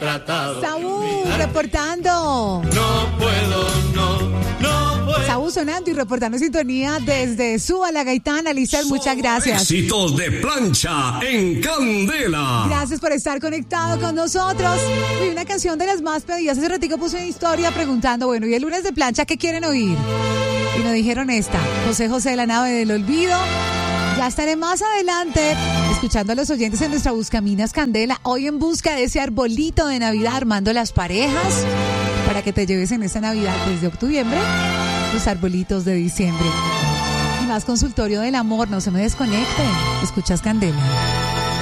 tratado. Saúl, reportando. No puedo. Saúl sonando y reportando sintonía desde Suba la Gaitana. Lizeth, muchas gracias. Éxitos de plancha en Candela. Gracias por estar conectado con nosotros. Y una canción de las más pedidas. Hace ratico puse una historia preguntando, bueno, ¿y el lunes de plancha qué quieren oír? Y nos dijeron esta, José José, La nave del olvido. Ya estaré más adelante escuchando a los oyentes en nuestra Buscaminas Candela. Hoy en busca de ese arbolito de Navidad, armando las parejas para que te lleves en esta Navidad desde octubre los arbolitos de diciembre. Y más consultorio del amor, no se me desconecten. Escuchas Candela.